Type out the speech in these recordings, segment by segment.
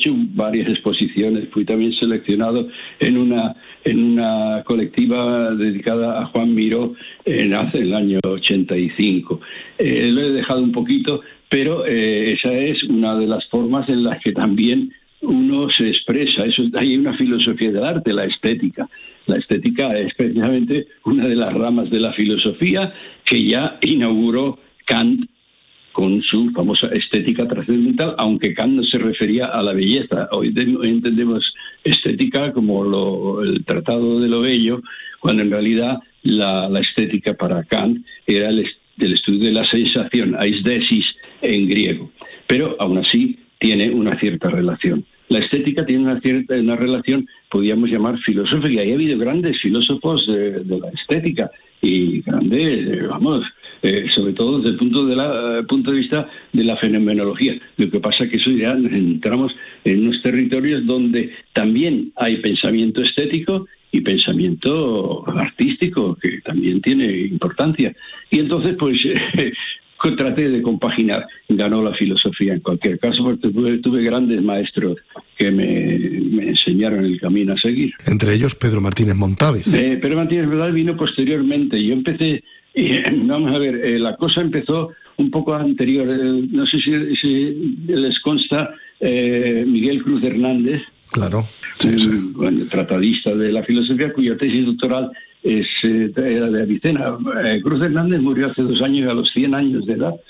hecho varias exposiciones. Fui también seleccionado en una colectiva dedicada a Juan Miró hace el año 85. Lo he dejado un poquito, pero esa es una de las formas en las que también uno se expresa. Hay una filosofía del arte, la estética. La estética es precisamente una de las ramas de la filosofía que ya inauguró Kant con su famosa estética trascendental, aunque Kant no se refería a la belleza. Hoy entendemos estética como el tratado de lo bello, cuando en realidad la estética para Kant era el estudio de la sensación, eidesis en griego. Pero aún así tiene una cierta relación. La estética tiene una relación, podríamos llamar, filosófica, y ha habido grandes filósofos de la estética, y grandes, sobre todo desde el punto de vista de la fenomenología. Lo que pasa es que eso ya entramos en unos territorios donde también hay pensamiento estético y pensamiento artístico, que también tiene importancia. Y entonces, pues, traté de compaginar. Ganó la filosofía en cualquier caso, porque tuve grandes maestros que me enseñaron el camino a seguir. Entre ellos, Pedro Martínez Montávez. Pedro Martínez Montávez vino posteriormente. Yo empecé... vamos a ver, la cosa empezó un poco anterior. No sé si les consta Miguel Cruz Hernández. Claro, sí. Bueno, tratadista de la filosofía, cuya tesis doctoral era de Avicena. Cruz Hernández murió hace 2 años, a los 100 años de edad.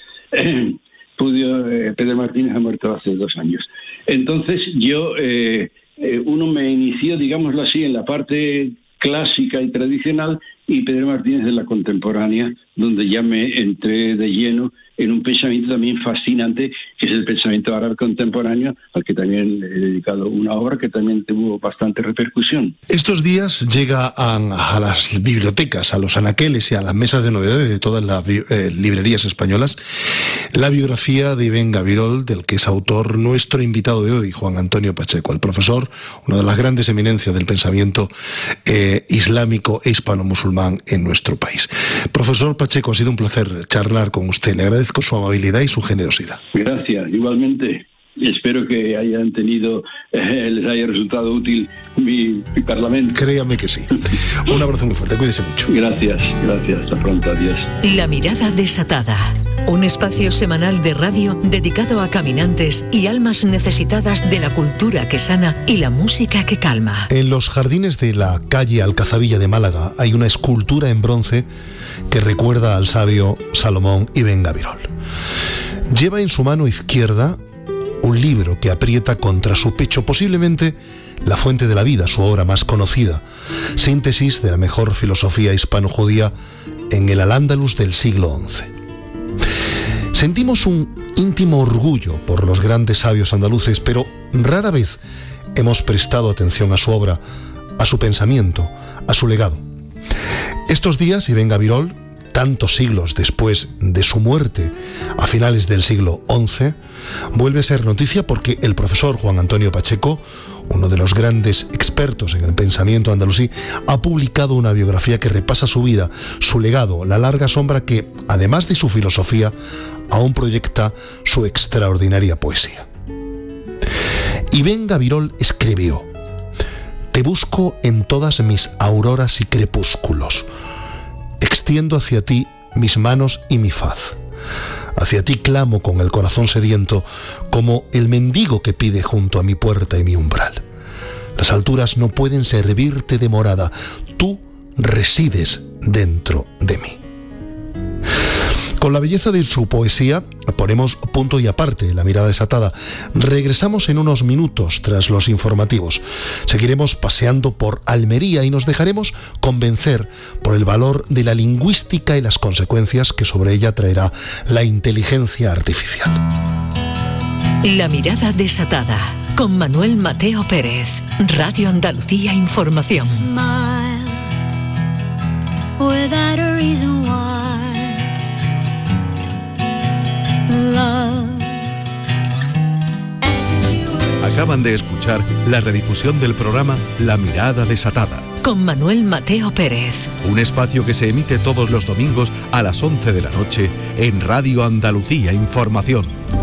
Pedro Martínez ha muerto hace 2 años. Entonces uno me inició, digámoslo así, en la parte clásica y tradicional, y Pedro Martínez de la contemporánea, donde ya me entré de lleno en un pensamiento también fascinante, que es el pensamiento árabe contemporáneo, al que también he dedicado una obra que también tuvo bastante repercusión. Estos días llega a las bibliotecas, a los anaqueles y a las mesas de novedades de todas las librerías españolas la biografía de Ibn Gabirol, del que es autor nuestro invitado de hoy, Juan Antonio Pacheco, el profesor, una de las grandes eminencias del pensamiento islámico e hispano-musulmán en nuestro país. Profesor Pacheco, ha sido un placer charlar con usted. Le agradezco su amabilidad y su generosidad. Gracias, igualmente. Espero que les haya resultado útil mi parlamento. Créame que sí. Un abrazo muy fuerte, cuídese mucho. Gracias, hasta pronto, adiós. La mirada desatada, un espacio semanal de radio dedicado a caminantes y almas necesitadas de la cultura que sana y la música que calma. En los jardines de la calle Alcazabilla de Málaga hay una escultura en bronce que recuerda al sabio Salomón Ibn Gabirol. Lleva en su mano izquierda un libro que aprieta contra su pecho, posiblemente La fuente de la vida, su obra más conocida, síntesis de la mejor filosofía hispano-judía en el Al-Ándalus del siglo XI. Sentimos un íntimo orgullo por los grandes sabios andaluces, pero rara vez hemos prestado atención a su obra, a su pensamiento, a su legado. Estos días, Ibn Gabirol, tantos siglos después de su muerte, a finales del siglo XI, vuelve a ser noticia porque el profesor Juan Antonio Pacheco, uno de los grandes expertos en el pensamiento andalusí, ha publicado una biografía que repasa su vida, su legado, la larga sombra que, además de su filosofía, aún proyecta su extraordinaria poesía. Ibn Gabirol escribió: «Te busco en todas mis auroras y crepúsculos. Extiendo hacia ti mis manos y mi faz. Hacia ti clamo con el corazón sediento, como el mendigo que pide junto a mi puerta y mi umbral. Las alturas no pueden servirte de morada. Tú resides dentro de mí». Con la belleza de su poesía ponemos punto y aparte La mirada desatada. Regresamos en unos minutos tras los informativos. Seguiremos paseando por Almería y nos dejaremos convencer por el valor de la lingüística y las consecuencias que sobre ella traerá la inteligencia artificial. La mirada desatada, con Manuel Mateo Pérez, Radio Andalucía Información. Smile without a reason why. Acaban de escuchar la redifusión del programa La mirada desatada, con Manuel Mateo Pérez. Un espacio que se emite todos los domingos a las 11 de la noche en Radio Andalucía Información.